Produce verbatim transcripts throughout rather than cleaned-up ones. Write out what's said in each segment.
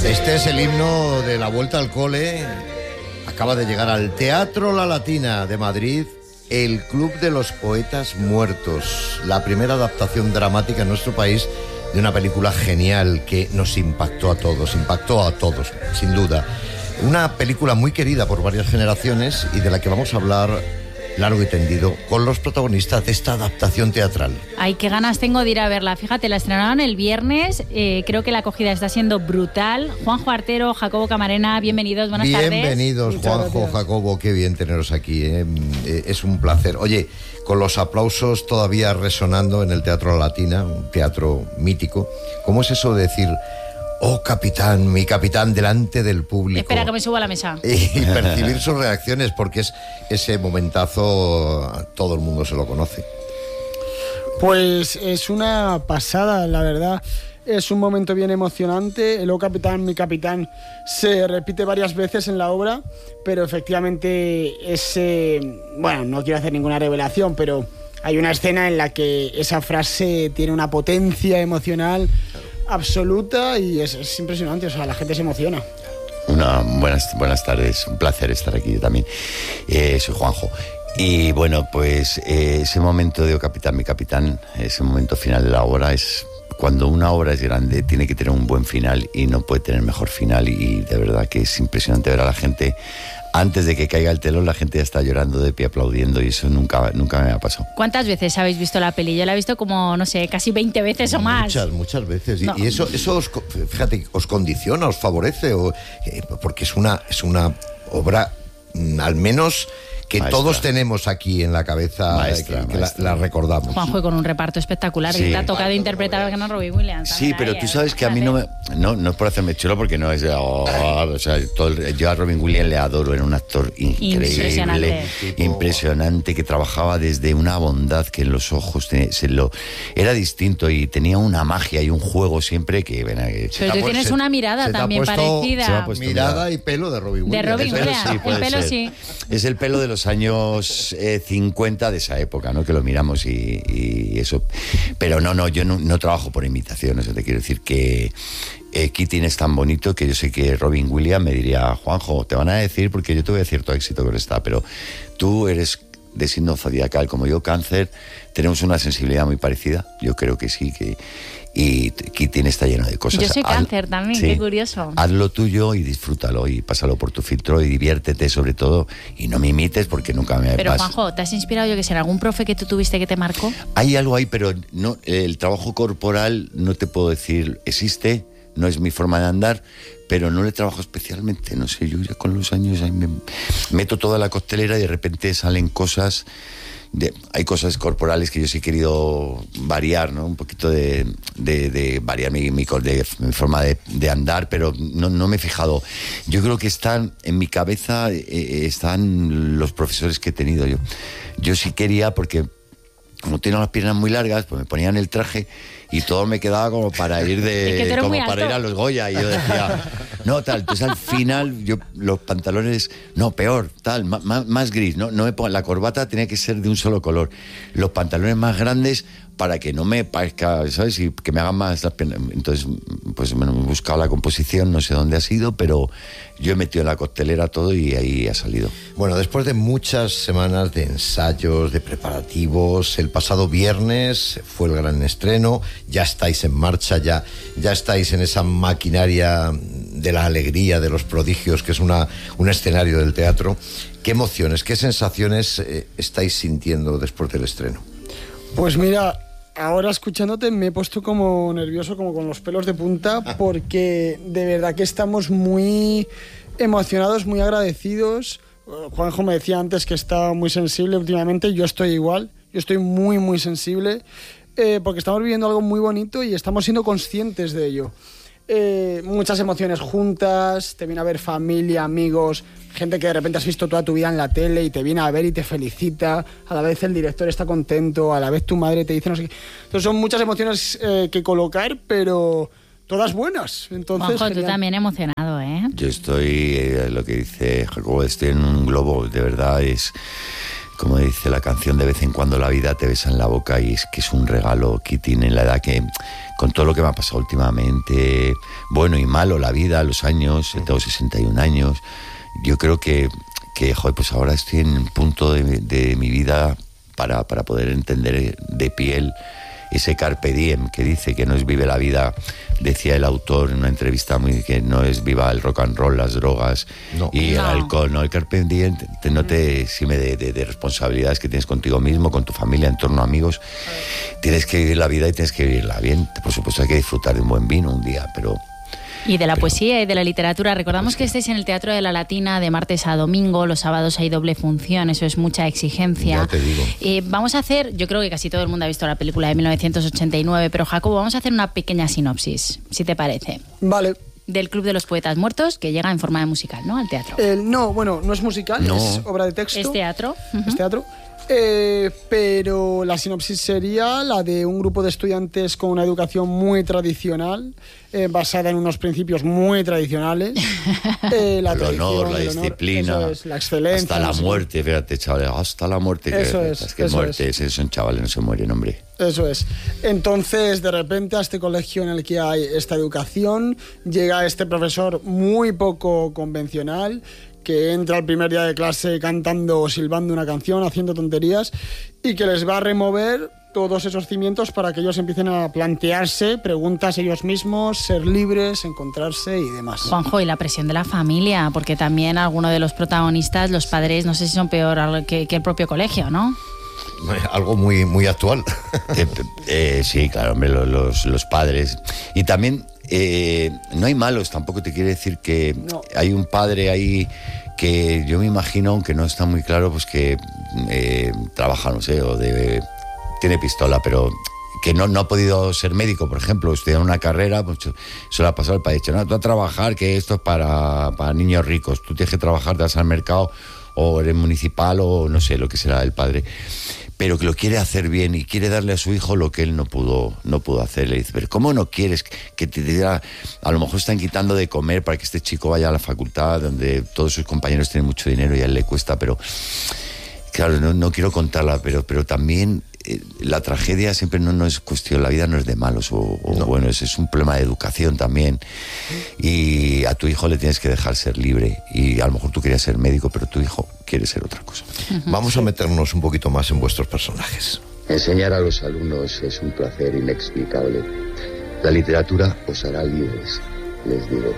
Este es el himno de la vuelta al cole. Acaba de llegar al Teatro La Latina de Madrid el Club de los Poetas Muertos, la primera adaptación dramática en nuestro país de una película genial que nos impactó a todos, impactó a todos, sin duda. Una película muy querida por varias generaciones y de la que vamos a hablar largo y tendido con los protagonistas de esta adaptación teatral. Ay, qué ganas tengo de ir a verla. Fíjate, la estrenaron el viernes. Eh, creo que la acogida está siendo brutal. Juanjo Artero, Jacobo Camarena, bienvenidos, buenas bienvenidos, tardes. Bienvenidos, Juanjo, Jacobo, qué bien teneros aquí. ¿eh? Es un placer. Oye, con los aplausos todavía resonando en el Teatro La Latina, un teatro mítico, ¿cómo es eso de decir: oh, capitán, mi capitán, delante del público? Espera que me subo a la mesa. Y percibir sus reacciones, porque es ese momentazo, todo el mundo se lo conoce. Pues es una pasada, la verdad. Es un momento bien emocionante. El oh, capitán, mi capitán se repite varias veces en la obra, pero efectivamente ese... Bueno, no quiero hacer ninguna revelación, pero hay una escena en la que esa frase tiene una potencia emocional absoluta y es, es impresionante, o sea, la gente se emociona. Una, buenas, buenas tardes, un placer estar aquí también. Eh, soy Juanjo. Y bueno, pues eh, ese momento de oh, capitán, mi capitán, ese momento final de la obra es... Cuando una obra es grande tiene que tener un buen final y no puede tener mejor final, y de verdad que es impresionante ver a la gente. Antes de que caiga el telón, la gente ya está llorando de pie, aplaudiendo, y eso nunca, nunca me ha pasado. ¿Cuántas veces habéis visto la peli? Yo la he visto como, no sé, casi veinte veces o más. Muchas, muchas veces. Y, no. y eso, eso os, fíjate, os condiciona, os favorece, o, eh, porque es una, es una obra, mm, al menos... que maestra. Todos tenemos aquí en la cabeza, maestra, que, que la, la recordamos. Juanjo, con un reparto espectacular, sí. Y te ha tocado interpretar al gran Robin Williams. Sí, pero ahí, tú sabes que a mí no me... No, no es por hacerme chulo, porque no es... Oh, o sea, todo el, yo a Robin Williams le adoro, era un actor increíble, impresionante, impresionante, que trabajaba desde una bondad que en los ojos tenía, se lo, era distinto, y tenía una magia y un juego siempre que... Ven, que pero tú tienes una mirada también puesto, parecida. Mirada y pelo de Robin Williams. De Robin Williams, sí, el pelo ser. Sí. Es el pelo de los años eh, cincuenta de esa época, ¿no? Que lo miramos y, y eso. Pero no, no, yo no, no trabajo por imitación. Eso te quiero decir que eh, Keating es tan bonito que yo sé que Robin Williams me diría: Juanjo, te van a decir, porque yo te voy a decir todo éxito que está, pero tú eres de signo zodiacal como yo, Cáncer, tenemos una sensibilidad muy parecida. Yo creo que sí, que... Y Keating está lleno de cosas. Yo soy Cáncer también, sí. Qué curioso. Haz lo tuyo y disfrútalo y pásalo por tu filtro y diviértete sobre todo, y no me imites porque nunca me Pero vas. Juanjo, ¿te has inspirado, yo que sé, en algún profe que tú tuviste que te marcó? Hay algo ahí, pero no, el trabajo corporal no te puedo decir, existe, no es mi forma de andar, pero no le trabajo especialmente, no sé, yo ya con los años ahí me meto toda la costelera y de repente salen cosas... De, hay cosas corporales que yo sí he querido variar, ¿no? Un poquito de, de, de variar mi, mi, de, mi forma de, de andar, pero no, no me he fijado. Yo creo que están en mi cabeza, eh, están los profesores que he tenido yo. Yo sí quería, porque como tengo las piernas muy largas, pues me ponían el traje y todo me quedaba como para ir de es que como para ir a los Goya, y yo decía, no, tal. Entonces al final yo los pantalones, no, peor, tal, más, más gris, no, no me pongo, la corbata tenía que ser de un solo color, los pantalones más grandes para que no me parezca, ¿sabes? Y que me hagan más las piernas. Entonces, pues me he buscado la composición, no sé dónde ha sido, pero yo he metido en la costelera todo y ahí ha salido. Bueno, después de muchas semanas de ensayos, de preparativos, el pasado viernes fue el gran estreno, ya estáis en marcha, ya, ya estáis en esa maquinaria de la alegría, de los prodigios, que es una, un escenario del teatro. ¿Qué emociones, qué sensaciones eh, estáis sintiendo después del estreno? Pues mira, ahora escuchándote me he puesto como nervioso, como con los pelos de punta, porque de verdad que estamos muy emocionados, muy agradecidos. Juanjo me decía antes que estaba muy sensible últimamente, yo estoy igual, yo estoy muy muy sensible, eh, porque estamos viviendo algo muy bonito y estamos siendo conscientes de ello. Eh, muchas emociones juntas, te viene a ver familia, amigos, gente que de repente has visto toda tu vida en la tele y te viene a ver y te felicita, a la vez el director está contento, a la vez tu madre te dice no sé qué. Entonces son muchas emociones eh, que colocar, pero todas buenas. Entonces, Juanjo, tú también emocionado, ¿eh? Yo estoy, eh, lo que dice Jacobo, estoy en un globo, de verdad, es... como dice la canción, de vez en cuando la vida te besa en la boca, y es que es un regalo, Kitin, en la edad que, con todo lo que me ha pasado últimamente, bueno y malo, la vida, los años, tengo sesenta y un años, yo creo que, que joder, pues ahora estoy en un punto de, de mi vida para, para poder entender de piel ese carpe diem que dice que no es vive la vida, decía el autor en una entrevista muy, que no es viva el rock and roll, las drogas no. y no. el alcohol, no, el carpe diem te, no te exime de, de, de responsabilidades que tienes contigo mismo, con tu familia, entorno, amigos. Tienes que vivir la vida y tienes que vivirla bien. Por supuesto hay que disfrutar de un buen vino un día, pero... Y de la pero, poesía y de la literatura. Recordamos pues, que estáis en el Teatro de la Latina de martes a domingo, los sábados hay doble función, eso es mucha exigencia. Ya te digo. Eh, vamos a hacer, yo creo que casi todo el mundo ha visto la película de mil novecientos ochenta y nueve, pero Jacobo, vamos a hacer una pequeña sinopsis, si te parece. Vale. Del Club de los Poetas Muertos, que llega en forma de musical, ¿no? Al teatro. Eh, no, bueno, no es musical, no. es obra de texto. Es teatro. Uh-huh. Es teatro. Eh, pero la sinopsis sería la de un grupo de estudiantes con una educación muy tradicional, eh, basada en unos principios muy tradicionales. Eh, la el honor, la el disciplina, honor, es, la excelencia. Hasta la no sé muerte, fíjate, chavales, hasta la muerte. Eso que, es, es que eso muerte, es. son chavales, no se mueren, hombre. Eso es. Entonces, de repente, a este colegio en el que hay esta educación, llega este profesor muy poco convencional, que entra el primer día de clase cantando o silbando una canción, haciendo tonterías, y que les va a remover todos esos cimientos para que ellos empiecen a plantearse preguntas ellos mismos, ser libres, encontrarse y demás. Juanjo, y la presión de la familia, porque también algunos de los protagonistas, los padres, no sé si son peor que, que el propio colegio, ¿no? Algo muy, muy actual. eh, eh, sí, claro, hombre, los, los padres. Y también... Eh, no hay malos, tampoco te quiere decir que no. Hay un padre ahí que yo me imagino, aunque no está muy claro, pues que eh, trabaja, no sé, o de, tiene pistola, pero que no, no ha podido ser médico, por ejemplo, estudiar una carrera, pues se lo ha pasado el país. No, tú a trabajar, que esto es para, para niños ricos, tú tienes que trabajar, te vas al mercado, o eres municipal, o no sé, lo que será el padre. Pero que lo quiere hacer bien y quiere darle a su hijo lo que él no pudo no pudo hacer. Le dice, pero ¿cómo no quieres que te diga? A lo mejor están quitando de comer para que este chico vaya a la facultad donde todos sus compañeros tienen mucho dinero y a él le cuesta, pero claro, no, no quiero contarla, pero, pero también eh, la tragedia siempre no, no es cuestión, la vida no es de malos, o, o no. bueno, es, es un problema de educación también, y a tu hijo le tienes que dejar ser libre, y a lo mejor tú querías ser médico, pero tu hijo quiere ser otra cosa. Uh-huh. Vamos a meternos un poquito más en vuestros personajes. Enseñar a los alumnos es un placer inexplicable. La literatura os hará libres, les digo.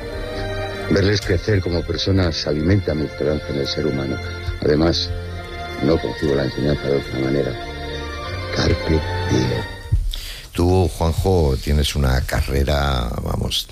Verles crecer como personas alimenta mi esperanza en el ser humano. Además, no concibo la enseñanza de otra manera. Carpe diem. Tú, Juanjo, tienes una carrera, vamos...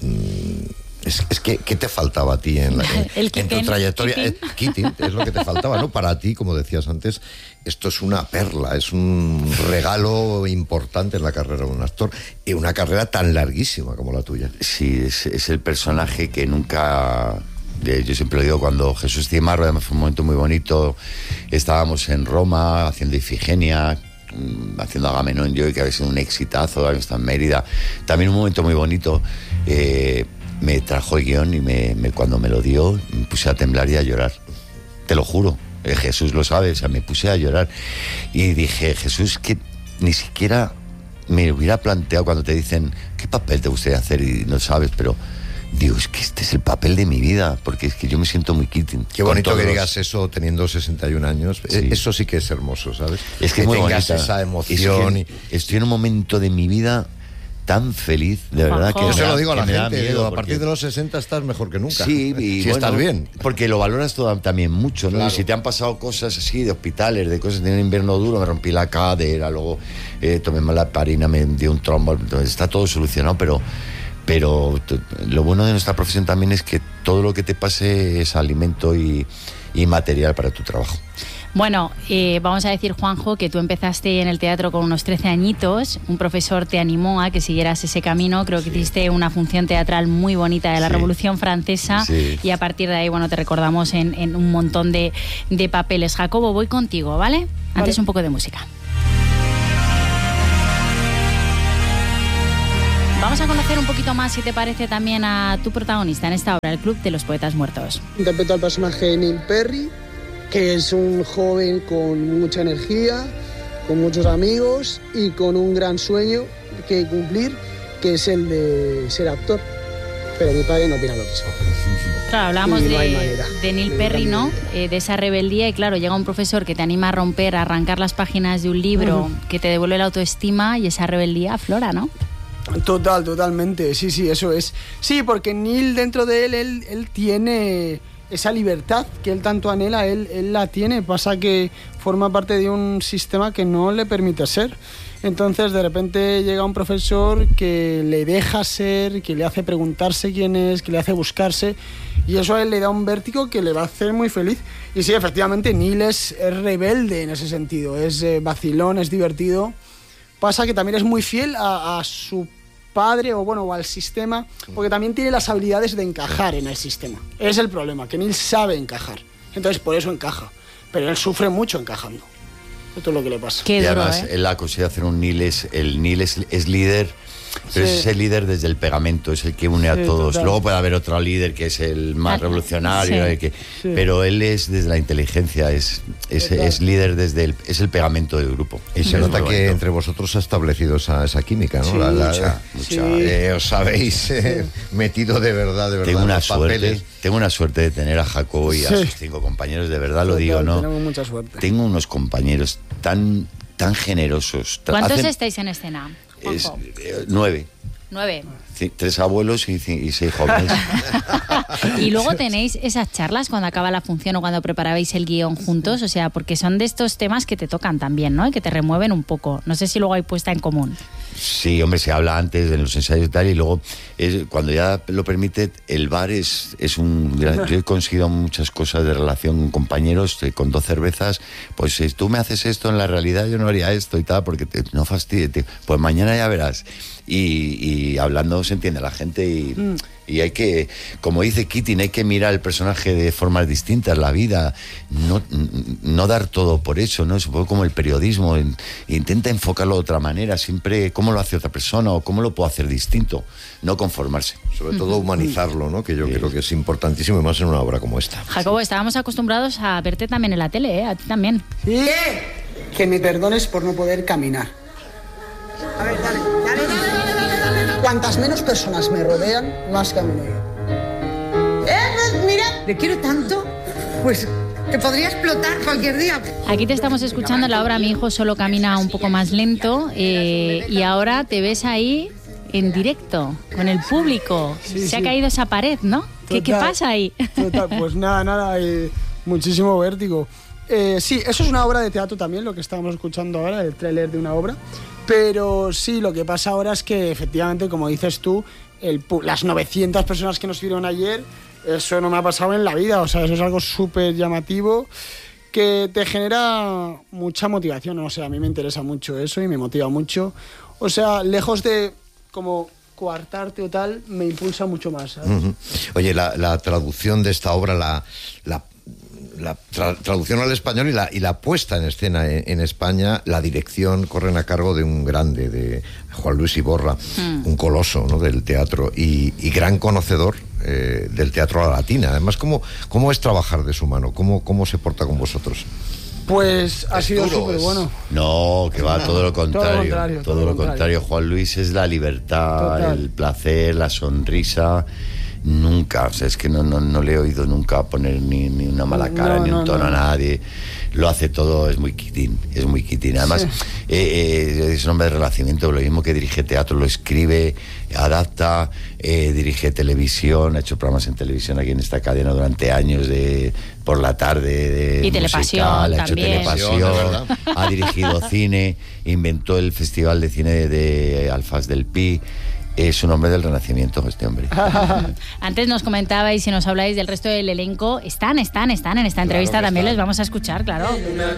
Es, es que, ¿qué te faltaba a ti en, la, en, el en tu trayectoria? Kitty, eh, es lo que te faltaba, ¿no? Para ti, como decías antes, esto es una perla, es un regalo importante en la carrera de un actor, y una carrera tan larguísima como la tuya. Sí, es, es el personaje que nunca... Yo siempre lo digo, cuando Jesús Cimarro, además fue un momento muy bonito, estábamos en Roma haciendo Ifigenia, haciendo Agamenón, yo, que había sido un exitazo, había estado en Mérida, también un momento muy bonito. eh, me trajo el guión y me, me, cuando me lo dio me puse a temblar y a llorar, te lo juro, eh, Jesús lo sabe, o sea, me puse a llorar y dije, Jesús, que ni siquiera me hubiera planteado cuando te dicen ¿qué papel te gustaría hacer? Y no sabes, pero digo, es que este es el papel de mi vida, porque es que yo me siento muy Keating. Qué bonito que digas eso teniendo sesenta y un años. Sí. Eso sí que es hermoso, ¿sabes? Es que, que es muy tengas bonita esa emoción. Es que y... Estoy en un momento de mi vida tan feliz, de verdad, que yo se lo digo a la gente, digo, a porque... partir de los sesenta estás mejor que nunca. Sí, y si bueno, estás bien. Porque lo valoras todo, también mucho, ¿no? Claro. Y si te han pasado cosas así, de hospitales, de cosas de un invierno duro, me rompí la cadera, luego eh, tomé mala parina, me dio un trombo, entonces está todo solucionado, pero... Pero lo bueno de nuestra profesión también es que todo lo que te pase es alimento y, y material para tu trabajo. Bueno, eh, vamos a decir, Juanjo, que tú empezaste en el teatro con unos trece añitos, un profesor te animó a que siguieras ese camino, creo que sí. Hiciste una función teatral muy bonita de la sí. Revolución Francesa sí. y a partir de ahí, bueno, te recordamos en, en un montón de, de papeles. Jacobo, voy contigo, ¿vale? Antes vale. Un poco de música. Vamos a conocer un poquito más, si te parece, también a tu protagonista en esta obra, el Club de los Poetas Muertos. Interpreto al personaje de Neil Perry, que es un joven con mucha energía, con muchos amigos y con un gran sueño que cumplir, que es el de ser actor. Pero mi padre no opina lo mismo. Claro, hablábamos Y no hay de, manera de Neil de Perry, ¿no? cambiar. Eh, de esa rebeldía y claro, llega un profesor que te anima a romper, a arrancar las páginas de un libro, Ujú. que te devuelve la autoestima y esa rebeldía aflora, ¿no? Total, totalmente, sí, sí, eso es. Sí, porque Neil dentro de él, él, él tiene esa libertad que él tanto anhela, él, él la tiene, pasa que forma parte de un sistema que no le permite ser. Entonces de repente llega un profesor que le deja ser, que le hace preguntarse quién es, que le hace buscarse, y eso a él le da un vértigo que le va a hacer muy feliz. Y sí, efectivamente, Neil es, es rebelde en ese sentido, es eh, vacilón, es divertido. Pasa que también es muy fiel a, a su padre o bueno o al sistema, porque también tiene las habilidades de encajar en el sistema. Es el problema, que Neil sabe encajar, entonces por eso encaja, pero él sufre mucho encajando. Esto es lo que le pasa. Qué y duro, además, ¿eh? la cosa de hacer un Neil es, el Neil es, es líder, pero Sí. es el líder desde el pegamento, es el que une a Sí, todos. total. Luego puede haber otro líder que es el más Ah, revolucionario, sí. el que, Sí. pero él es desde la inteligencia, es, es, Total. es líder desde el, es el pegamento del grupo. Y se Es nota muy que bonito. entre vosotros se ha establecido esa, esa química, ¿no? Sí, La- la- mucha, Sí. mucha. eh, os habéis eh, metido de verdad, de verdad. Tengo en una los suerte, papeles. tengo una suerte de tener a Jacobo y a Sí. sus cinco compañeros, de verdad lo Total, digo, ¿no? tenemos mucha suerte. Tengo unos compañeros tan, tan generosos. tan- ¿Cuántos hacen- estáis en escena, es, Juanjo? eh, nueve. Nueve. Sí, tres abuelos y, ci- y seis jóvenes. Y luego tenéis esas charlas cuando acaba la función o cuando preparabais el guión juntos, o sea, porque son de estos temas que te tocan también, ¿no? Y que te remueven un poco. No sé si luego hay puesta en común. Sí, hombre, se habla antes en los ensayos y tal, y luego es, cuando ya lo permite, el bar es, es un... gran- Yo he conseguido muchas cosas de relación con compañeros, eh, con dos cervezas, pues si tú me haces esto, en la realidad yo no haría esto y tal, porque te- no fastidies, te- pues mañana ya verás. Y, y hablando se entiende la gente y, Mm. y hay que, como dice Keating, hay que mirar el personaje de formas distintas, la vida, no, no dar todo por hecho, ¿no? Es un poco como el periodismo, en- intenta enfocarlo de otra manera, siempre cómo lo hace otra persona o cómo lo puedo hacer distinto, no conformarse. Sobre todo humanizarlo, ¿no? Que yo Sí. creo que es importantísimo, y más en una obra como esta. Jacobo, estábamos acostumbrados a verte también en la tele, ¿eh? A ti también. ¿Sí? Que me perdones por no poder caminar. A ver, dale, dale, dale, dale, dale, dale, dale. Cuantas menos personas me rodean, más camino yo. Eh, pues mira, le quiero tanto, pues que podría explotar cualquier día. Aquí te estamos escuchando en la obra Mi hijo solo camina un poco más lento eh, y ahora te ves ahí en directo, con el público. Sí, Se ha sí. caído esa pared, ¿no? ¿Qué, ¿Qué Total, pasa ahí? Total, pues nada, nada, eh, muchísimo vértigo. Eh, sí, eso es una obra de teatro también, lo que estábamos escuchando ahora, el tráiler de una obra. Pero sí, lo que pasa ahora es que efectivamente, como dices tú, el, pu- las novecientas personas que nos vieron ayer, eso no me ha pasado en la vida. O sea, eso es algo súper llamativo que te genera mucha motivación. O sea, a mí me interesa mucho eso y me motiva mucho. O sea, lejos de como coartarte o tal, me impulsa mucho más, ¿sabes? Ujú. Oye, la, la traducción de esta obra, la, la, la tra- traducción al español y la, y la puesta en escena en, en España, la dirección corren a cargo de un grande, de Juan Luis Iborra, Mm. un coloso, ¿no?, del teatro y, y gran conocedor eh, del teatro a la latina. Además, ¿cómo, cómo es trabajar de su mano? ¿Cómo, cómo se porta con vosotros? Pues ha Es sido duro, súper es- bueno. No, que va todo lo contrario. contrario, Todo, todo lo lo contrario. contrario. Juan Luis es la libertad, Total. el placer, la sonrisa. Nunca, o sea, es que no, no, no le he oído nunca poner ni, ni una mala cara, No, ni un no, tono no. a nadie. Lo hace todo, es muy quitín, es muy quitín. Además, Sí. eh, eh, es un hombre de renacimiento, lo mismo que dirige teatro, lo escribe, adapta, eh, dirige televisión, ha hecho programas en televisión aquí en esta cadena durante años de por la tarde de Y Telepasión musical, ha hecho también. Telepasión, De verdad. ha dirigido cine, inventó el Festival de Cine de, de Alfaz del Pi. Es un hombre del Renacimiento este hombre. Antes nos comentabais y nos habláis del resto del elenco. Están, están, están en esta entrevista. que También están. les vamos a escuchar, claro. Una